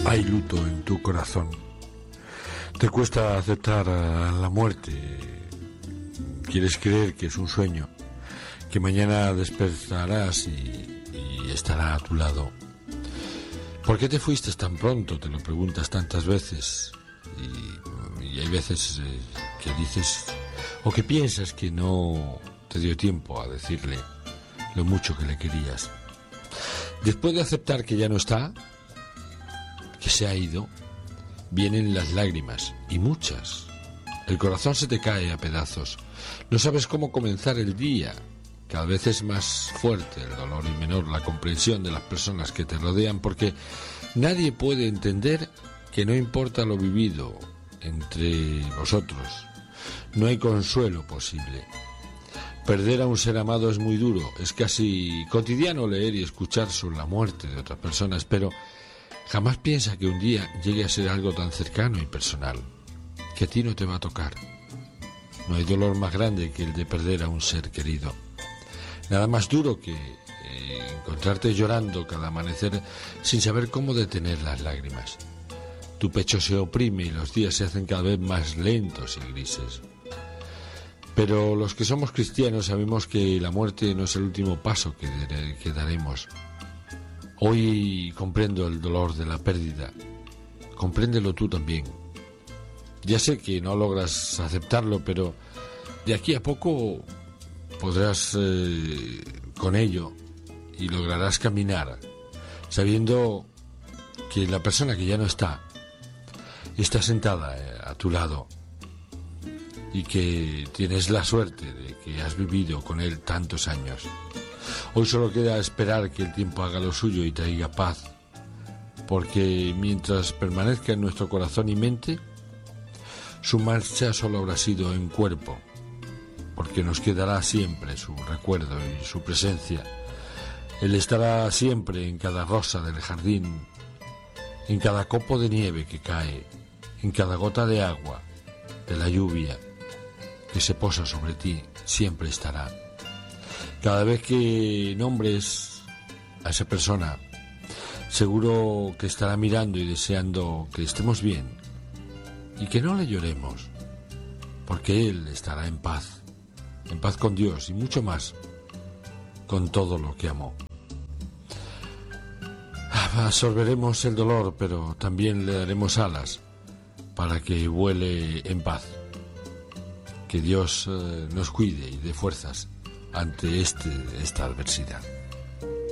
Hay luto en tu corazón. Te cuesta aceptar la muerte. Quieres creer que es un sueño, que mañana despertarás y estará a tu lado. ¿Por qué te fuiste tan pronto? Te lo preguntas tantas veces. Y hay veces que dices o que piensas que no te dio tiempo a decirle lo mucho que le querías. Después de aceptar que ya no está, que se ha ido, vienen las lágrimas, y muchas. El corazón se te cae a pedazos. No sabes cómo comenzar el día. Cada vez es más fuerte el dolor y menor la comprensión de las personas que te rodean, porque nadie puede entender que no importa lo vivido entre vosotros, no hay consuelo posible. Perder a un ser amado es muy duro, es casi cotidiano leer y escuchar sobre la muerte de otras personas, pero jamás piensa que un día llegue a ser algo tan cercano y personal, que a ti no te va a tocar. No hay dolor más grande que el de perder a un ser querido. Nada más duro que encontrarte llorando cada amanecer sin saber cómo detener las lágrimas. Tu pecho se oprime y los días se hacen cada vez más lentos y grises. Pero los que somos cristianos sabemos que la muerte no es el último paso que daremos. Hoy comprendo el dolor de la pérdida. Compréndelo tú también. Ya sé que no logras aceptarlo, pero de aquí a poco podrás con ello y lograrás caminar sabiendo que la persona que ya no está sentada a tu lado y que tienes la suerte de que has vivido con él tantos años. Hoy solo queda esperar que el tiempo haga lo suyo y traiga paz, porque mientras permanezca en nuestro corazón y mente, su marcha solo habrá sido en cuerpo, porque nos quedará siempre su recuerdo y su presencia. Él estará siempre en cada rosa del jardín, en cada copo de nieve que cae, en cada gota de agua, de la lluvia que se posa sobre ti, siempre estará. Cada vez que nombres a esa persona, seguro que estará mirando y deseando que estemos bien y que no le lloremos, porque él estará en paz con Dios y mucho más, con todo lo que amó. Absorberemos el dolor, pero también le daremos alas para que vuele en paz. Que Dios nos cuide y dé fuerzas ante esta adversidad.